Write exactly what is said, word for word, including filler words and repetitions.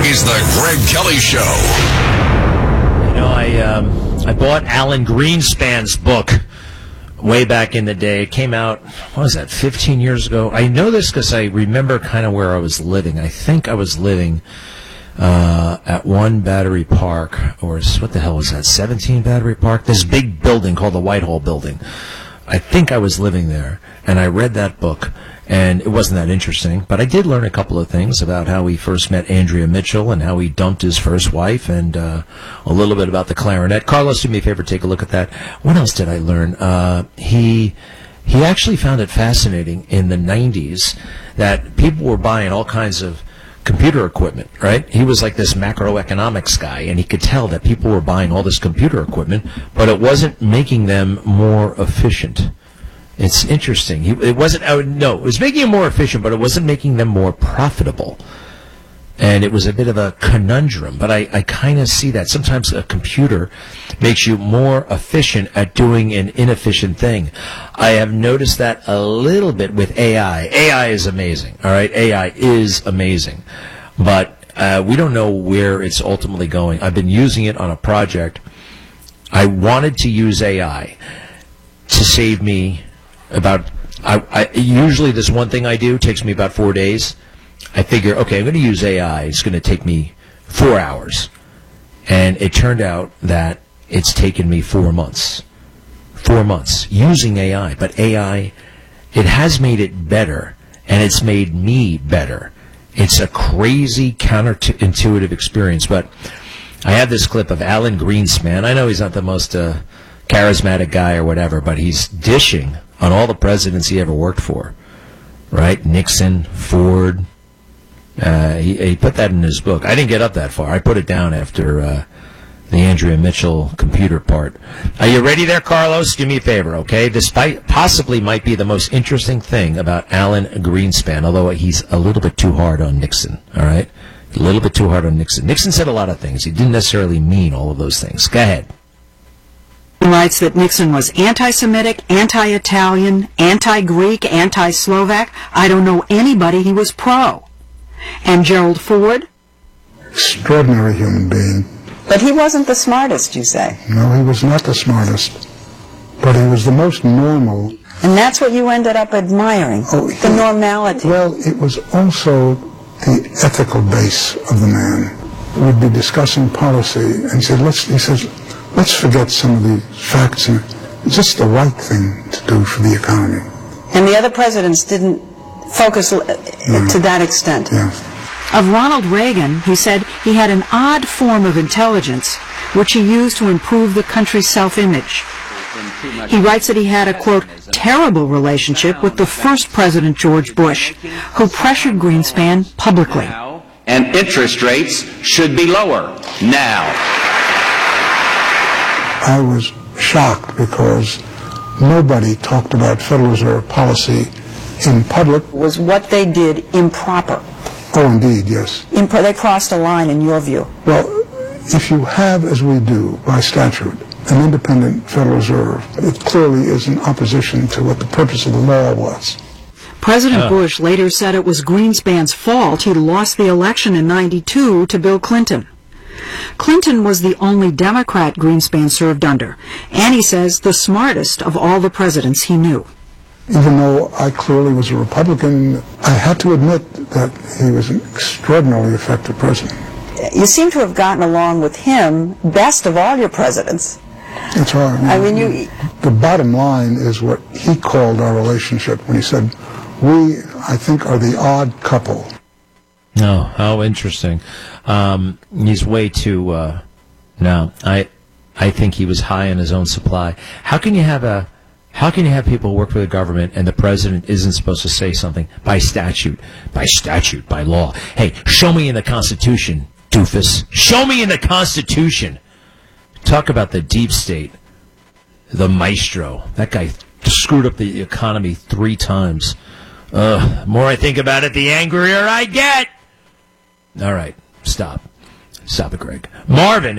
is the Greg Kelly Show. You know, I um, I bought Alan Greenspan's book way back in the day. It came out, what was that, fifteen years ago? I know this because I remember kind of where I was living. I think I was living uh, at one Battery Park, or what the hell was that, seventeen Battery Park? This big building called the Whitehall Building. I think I was living there, and I read that book, and it wasn't that interesting, but I did learn a couple of things about how he first met Andrea Mitchell and how he dumped his first wife, and uh, a little bit about the clarinet. Carlos, do me a favor, take a look at that. What else did I learn? Uh, he he actually found it fascinating in the nineties that people were buying all kinds of computer equipment, right? He was like this macroeconomics guy, and he could tell that people were buying all this computer equipment, but it wasn't making them more efficient. It's interesting. He, it wasn't, I would, no, it was making them more efficient, but it wasn't making them more profitable. And it was a bit of a conundrum, but I, I kind of see that. Sometimes a computer makes you more efficient at doing an inefficient thing. I have noticed that a little bit with A I. A I is amazing, all right? A I is amazing. But uh, we don't know where it's ultimately going. I've been using it on a project. I wanted to use A I to save me about, I, I usually this one thing I do takes me about four days. I figure, okay, I'm going to use A I. It's going to take me four hours. And it turned out that it's taken me four months. Four months using A I. But A I, it has made it better, and it's made me better. It's a crazy, counterintuitive experience. But I have this clip of Alan Greenspan. I know he's not the most uh, charismatic guy or whatever, but he's dishing on all the presidents he ever worked for. Right? Nixon, Ford. Uh, he, he put that in his book. I didn't get up that far. I put it down after uh, the Andrea Mitchell computer part. Are you ready there, Carlos? Do me a favor, okay? This possibly might be the most interesting thing about Alan Greenspan, although he's a little bit too hard on Nixon, all right? A little bit too hard on Nixon. Nixon said a lot of things. He didn't necessarily mean all of those things. Go ahead. He writes that Nixon was anti-Semitic, anti-Italian, anti-Greek, anti-Slovak. I don't know anybody he was pro. And Gerald Ford? Extraordinary human being. But he wasn't the smartest, you say? No, he was not the smartest. But he was the most normal. And that's what you ended up admiring, oh, the he, normality. Well, it was also the ethical base of the man. We'd be discussing policy, and he said, let's, he says, let's forget some of the facts. And it's just the right thing to do for the economy. And the other presidents didn't focus no. to that extent. Yeah. Of Ronald Reagan, he said he had an odd form of intelligence which he used to improve the country's self-image. He writes that he had a, quote, terrible relationship with the first President George Bush, who pressured Greenspan publicly. And interest rates should be lower now. I was shocked because nobody talked about Federal Reserve policy in public. Was what they did improper? Oh, indeed, yes. Impro- they crossed a line, in your view? Well, if you have, as we do, by statute, an independent Federal Reserve, it clearly is in opposition to what the purpose of the law was. President uh. Bush later said it was Greenspan's fault he lost the election in ninety-two to Bill Clinton. Clinton was the only Democrat Greenspan served under, and he says the smartest of all the presidents he knew. Even though I clearly was a Republican, I had to admit that he was an extraordinarily effective president. You seem to have gotten along with him best of all your presidents. That's right. I mean, you... The bottom line is what he called our relationship when he said, we, I think, are the odd couple. Oh, how interesting. Um, he's way too, uh, no, I, I think he was high on his own supply. How can you have a... How can you have people work for the government and the president isn't supposed to say something by statute, by statute, by law? Hey, show me in the Constitution, doofus. Show me in the Constitution. Talk about the deep state, the maestro. That guy screwed up the economy three times. Uh, the more I think about it, the angrier I get. All right, stop. Stop it, Greg. Marvin.